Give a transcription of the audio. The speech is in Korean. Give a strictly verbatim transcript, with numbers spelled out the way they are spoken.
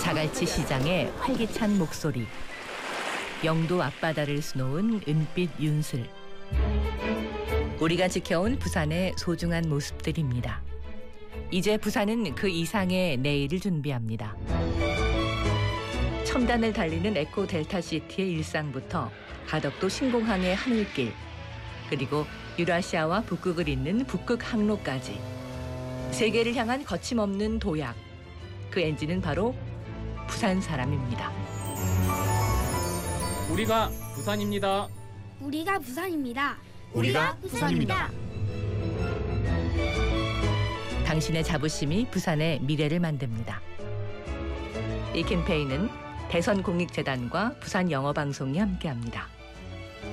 자갈치 시장의 활기찬 목소리. 영도 앞바다를 수놓은 은빛 윤슬. 우리가 지켜온 부산의 소중한 모습들입니다. 이제 부산은 그 이상의 내일을 준비합니다. 첨단을 달리는 에코 델타시티의 일상부터 가덕도 신공항의 하늘길, 그리고 유라시아와 북극을 잇는 북극 항로까지 세계를 향한 거침없는 도약. 그 엔진은 바로 부산 사람입니다. 우리가 부산입니다. 우리가 부산입니다. 우리가 부산입니다. 당신의 자부심이 부산의 미래를 만듭니다. 이 캠페인은 대선공익재단과 부산영어방송이 함께합니다.